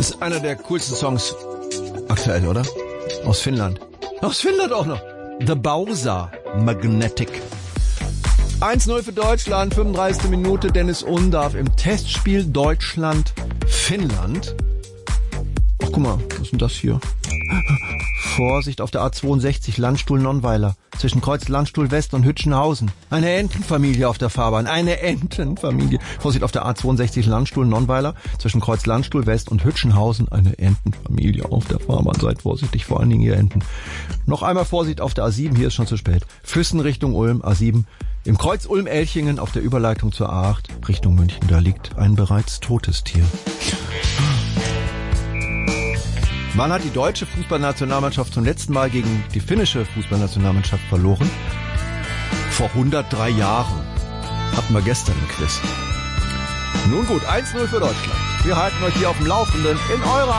ist einer der coolsten Songs aktuell, oder? Aus Finnland. Aus Finnland auch noch. The Bowser Magnetic. 1-0 für Deutschland, 35. Minute, Dennis Undarf im Testspiel Deutschland-Finnland. Ach, guck mal, was ist denn das hier? Vorsicht auf der A62, Landstuhl-Nonnweiler, zwischen Kreuz Landstuhl West und Hütchenhausen. Eine Entenfamilie auf der Fahrbahn, eine Entenfamilie. Vorsicht auf der A62, Landstuhl-Nonnweiler, zwischen Kreuz Landstuhl West und Hütchenhausen. Eine Entenfamilie auf der Fahrbahn. Seid vorsichtig, vor allen Dingen ihr Enten. Noch einmal Vorsicht auf der A7, hier ist schon zu spät. Füssen Richtung Ulm, A7. Im Kreuz Ulm-Elchingen auf der Überleitung zur A8 Richtung München, da liegt ein bereits totes Tier. Wann hat die deutsche Fußballnationalmannschaft zum letzten Mal gegen die finnische Fußballnationalmannschaft verloren? Vor 103 Jahren. Hatten wir gestern im Quiz. Nun gut, 1-0 für Deutschland. Wir halten euch hier auf dem Laufenden in eurer